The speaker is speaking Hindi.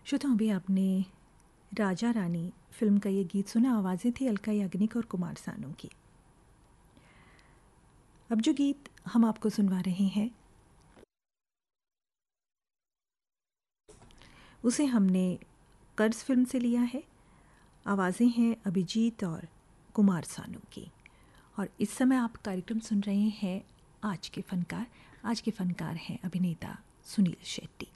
श्रोताओं, अभी आपने राजा रानी फिल्म का ये गीत सुना। आवाज़ें थी अलका याग्निक और कुमार सानू की। अब जो गीत हम आपको सुनवा रहे हैं उसे हमने कर्ज फिल्म से लिया है। आवाज़ें हैं अभिजीत और कुमार सानू की। और इस समय आप कार्यक्रम सुन रहे हैं आज के फनकार। आज के फनकार हैं अभिनेता सुनील शेट्टी।